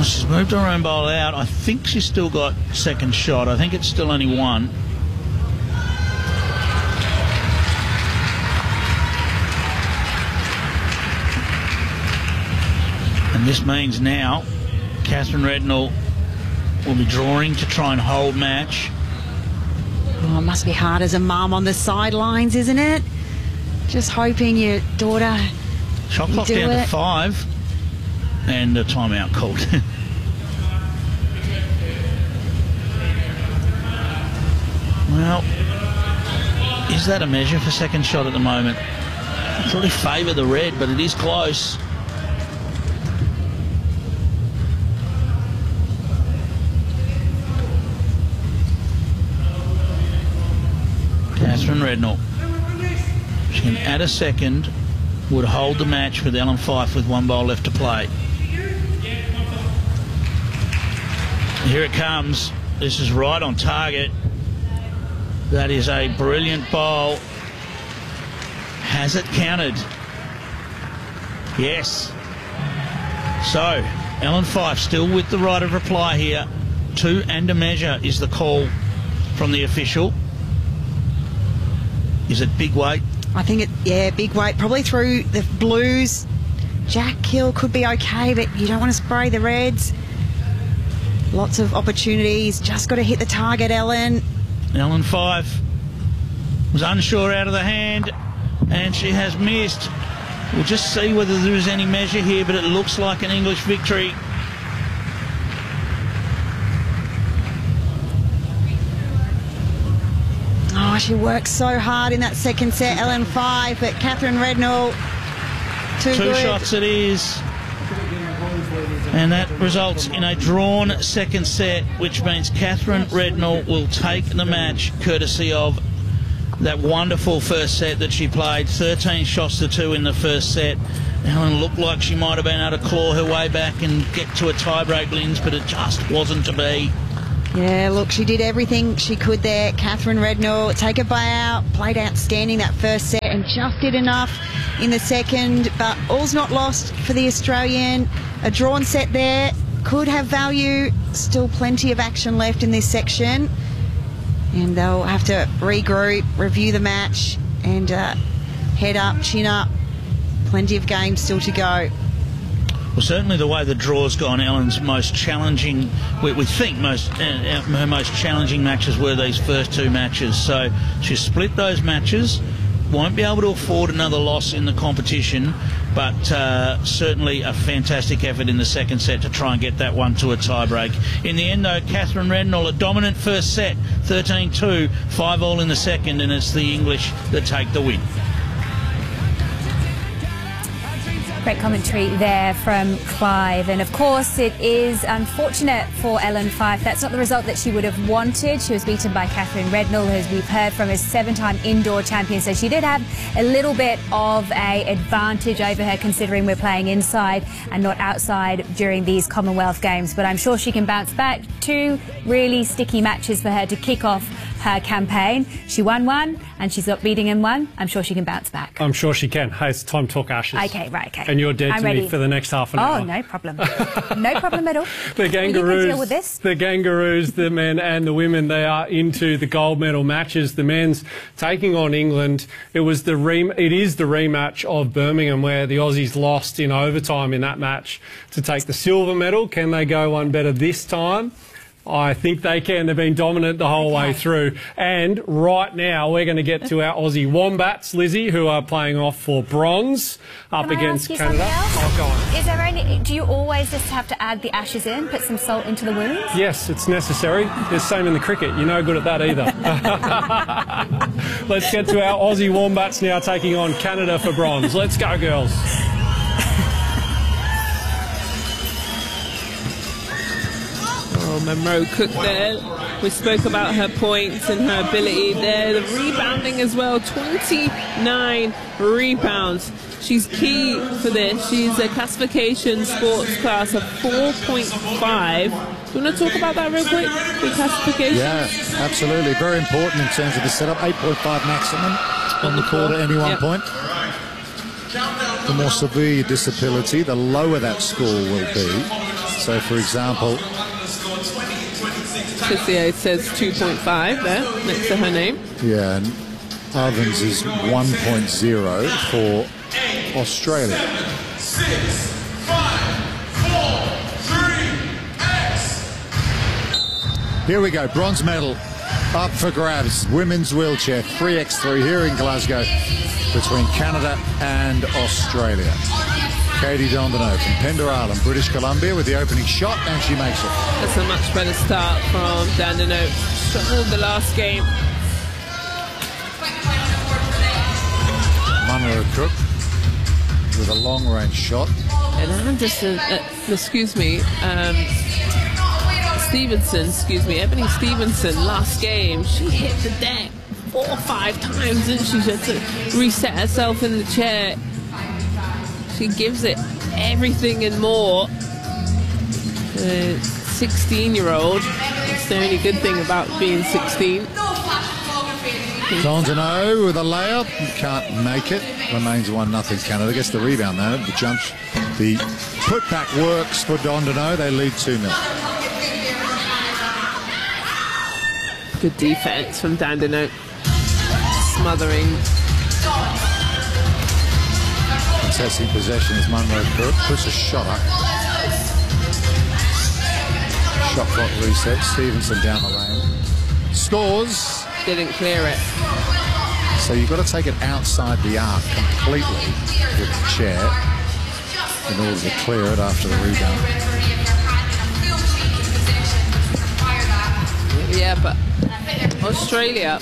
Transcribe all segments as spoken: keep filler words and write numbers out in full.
she's moved her own bowl out. I think she's still got second shot. I think it's still only one. And this means now Catherine Rednall will be drawing to try and hold match. Oh, it must be hard as a mum on the sidelines, isn't it? Just hoping your daughter... Shot clock down it. to five. And a timeout called. Well, is that a measure for second shot at the moment? I probably favour the red, but it is close. Catherine Rednall. She can add a second, would hold the match with Ellen Fyfe with one bowl left to play. Here it comes. This is right on target. That is a brilliant bowl. Has it counted? Yes. So, Ellen Fyfe still with the right of reply here. Two and a measure is the call from the official. Is it big weight? I think it, yeah, big weight. Probably through the blues. Jack Hill could be okay, but you don't want to spray the reds. Lots of opportunities. Just got to hit the target, Ellen. Ellen Fyfe was unsure out of the hand, and she has missed. We'll just see whether there is any measure here, but it looks like an English victory. Oh, she worked so hard in that second set, Ellen Fyfe, but Catherine Rednall, too Two good. shots it is. And that results in a drawn second set, which means Catherine Rednall will take the match courtesy of that wonderful first set that she played. thirteen shots to two in the first set. Ellen looked like she might have been able to claw her way back and get to a tiebreak, Linz, but it just wasn't to be. Yeah, look, she did everything she could there. Catherine Rednall, take a bow, played outstanding that first set and just did enough in the second, but all's not lost for the Australian. A drawn set there could have value. Still plenty of action left in this section. And they'll have to regroup, review the match and uh, head up, chin up. Plenty of games still to go. Well, certainly the way the draw's gone, Ellen's most challenging, we, we think most uh, her most challenging matches were these first two matches. So she's split those matches, won't be able to afford another loss in the competition, but uh, certainly a fantastic effort in the second set to try and get that one to a tiebreak. In the end, though, Catherine Rednall, a dominant first set, thirteen two, five all in the second, and it's the English that take the win. Great commentary there from Clive. And of course, it is unfortunate for Ellen Fyfe. That's not the result that she would have wanted. She was beaten by Catherine Rednall, as we've heard from, a seven-time indoor champion. So she did have a little bit of a advantage over her, considering we're playing inside and not outside during these Commonwealth Games. But I'm sure she can bounce back. Two really sticky matches for her to kick off her campaign. She won one and she's not beating in one. I'm sure she can bounce back. I'm sure she can. Hey, it's time to talk Ashes. Okay, right, okay. And you're dead I'm to ready. me for the next half an oh, hour. Oh, no problem. No problem at all. The Kangaroos, well, you can deal with this. The Kangaroos, the men and the women, they are into the gold medal matches. The men's taking on England. It was the re it is the rematch of Birmingham, where the Aussies lost in overtime in that match to take the silver medal. Can they go one better this time? I think they can. They've been dominant the whole okay. way through. And right now we're going to get to our Aussie Wombats, Lizzie, who are playing off for bronze up Can against I ask you Canada. Oh, go on. Is there any, do you always just have to add the ashes in, put some salt into the wounds? Yes, it's necessary. It's the same in the cricket. You're no good at that either. Let's get to our Aussie Wombats now taking on Canada for bronze. Let's go, girls. Oh, Monroe Cook there. We spoke about her points and her ability there. The rebounding as well, twenty-nine rebounds. She's key for this. She's a classification sports class of four point five. Do you want to talk about that real quick, the classification? Yeah, absolutely. Very important in terms of the setup. eight point five maximum on the court at any one yep. point. The more severe your disability, the lower that score will be. So, for example, Tessier says two point five there next to her name. yeah, and Ovens is one point oh for Australia. Six, five, four, three, X. Here we go, bronze medal up for grabs. Women's wheelchair, three by three here in Glasgow between Canada and Australia. Katie Dondino from Pender Island, British Columbia, with the opening shot, and she makes it. That's a much better start from Dondino. Struggled the last game. Munro Cook with a long-range shot. And Anderson, uh, excuse me, um, Stevenson, excuse me, Ebony Stevenson, last game, she hit the deck four or five times, didn't she? She had to reset herself in the chair. She gives it everything and more. The sixteen-year-old, that's the only good thing about being sixteen. Dondino with a layup, can't make it. Remains one nothing Canada. Gets the rebound though. The jump, the putback works for Dondino. They lead two nil. Good defense from Dondino. Smothering. Contesting possession is Munro Cook. Puts a shot up. Shot clock reset. Stevenson down the lane. Scores. Didn't clear it. So you've got to take it outside the arc completely with the chair in order to clear it after the rebound. Yeah, but Australia,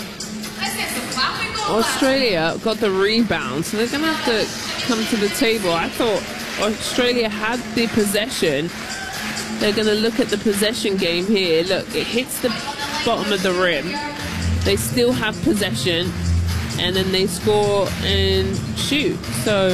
Australia got the rebound, so they're going to have to come to the table. I thought Australia had the possession. They're going to look at the possession game here. Look, it hits the bottom of the rim. They still have possession, and then they score and shoot. So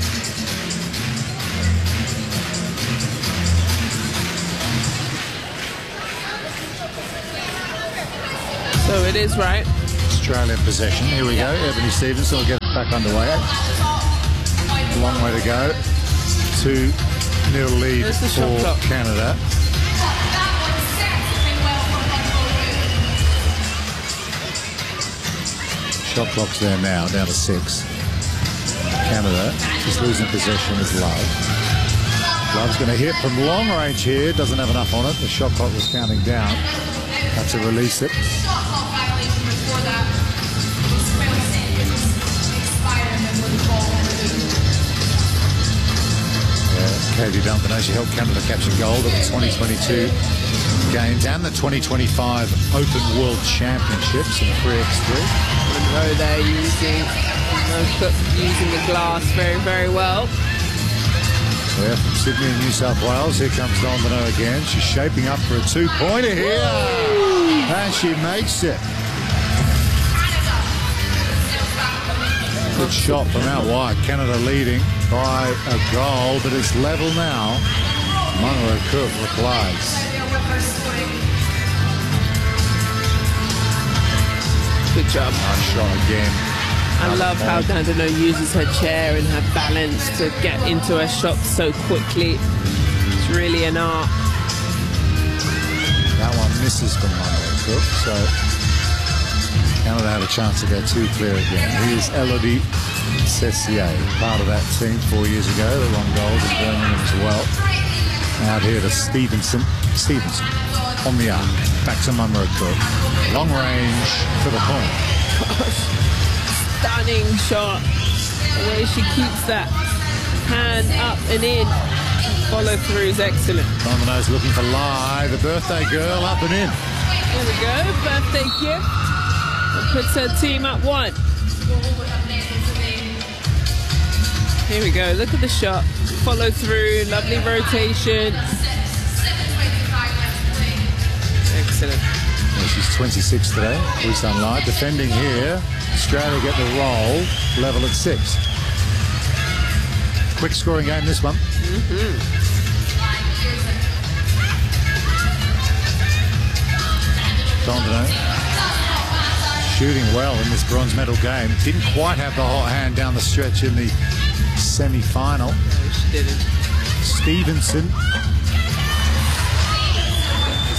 so it is right. Australian possession. Here we go. Ebony Stevenson will get it back underway. Long way to go. two nil lead for Canada. Shot clock's there now, down to six. Canada is losing possession with Love. Love's going to hit from long range here. Doesn't have enough on it. The shot clock was counting down. Had to release it. Katie Dondino, she helped Canada capture gold at the twenty twenty-two Games and the twenty twenty-five Open World Championships in three by three. Monroe there using, Cook using the glass very, very well. Yeah, from Sydney and New South Wales, here comes Dondino again. She's shaping up for a two-pointer here. And she makes it. Good shot from out wide. Canada leading by a goal, but it's level now. Munro Cook replies. Good job. Nice shot again. I love how Dondino uses her chair and her balance to get into her shot so quickly. It's really an art. That one misses from Munro Cook, so Canada had a chance to go two clear again. Here's Elodie Tessier, part of that team four years ago. They won gold in Birmingham as well. Out here to Stevenson. Stevenson on the arc. Back to Munro Cook. Long range for the point. Stunning shot. The way she keeps that hand up and in. Follow through is excellent. Dondino's looking for Lai, the birthday girl, up and in. There we go. Birthday gift. That puts her team up one. Here we go. Look at the shot. Follow through. Lovely rotation. Excellent. Yeah, she's twenty-six today. Hui-Sun Lai defending here. Australia get the roll. Level at six. Quick scoring game this one. Mm-hmm. Dondino shooting well in this bronze medal game. Didn't quite have the hot hand down the stretch in the semi-final. No, she didn't. Stevenson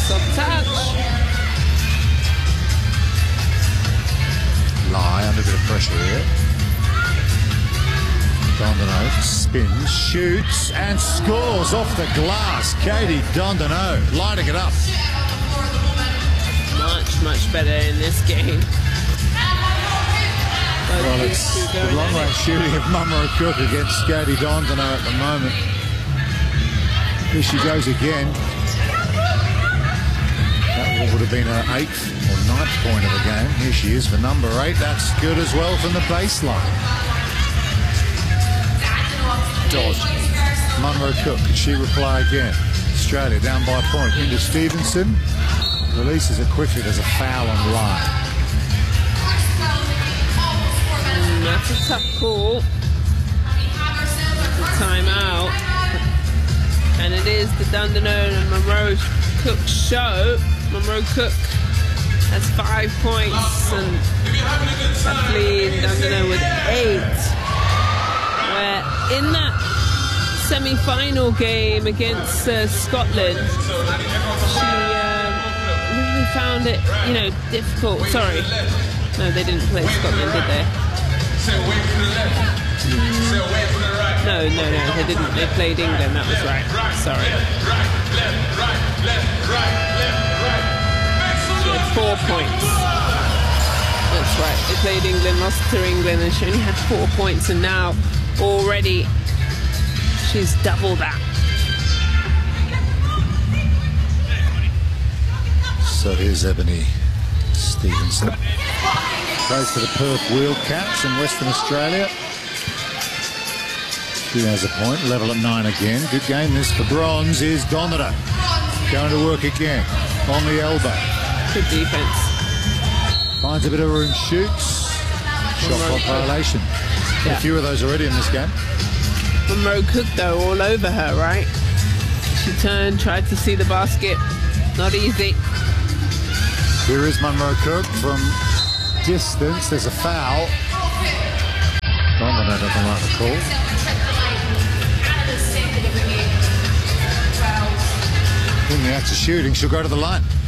Soft touch. Lie under a bit of pressure here. Dondino spins, shoots, and scores off the glass. Katie Dondino lighting it up. Much, much better in this game. Well, it's the long-range shooting of Munro Cook against Katie Dondino at the moment. Here she goes again. That would have been her eighth or ninth point of the game. Here she is for number eight. That's good as well from the baseline. Dodge. Munro Cook. Can she reply again? Australia down by a point. Into Stevenson. Releases it quickly. There's a foul on line. Mm, that's a tough call. The timeout. And it is the Dundonald and Munro Cook show. Munro Cook has five points and Kathleen Dundonald with eight. Where in that semi-final game against uh, Scotland, she um, really found it, you know, difficult. Sorry, no, they didn't play Scotland, did they? No, no, no, they didn't. They played England. That was right. Sorry. She had four points. That's right. They played England, lost to England, and she only had four points. And now, already, she's double that. So here's Ebony Stevenson. Plays for the Perth Wheelcats in Western Australia. She has a point, level at nine again. Good game this for bronze is Dondino. Going to work again on the elbow. Good defense. Finds a bit of room, shoots. Shot clock violation. Yeah. A few of those already in this game. Munro Cook, though, all over her, right? She turned, tried to see the basket. Not easy. Here is Munro Cook from distance. There's a foul. Dondino doesn't like the call. In the act of shooting, she'll go to the line.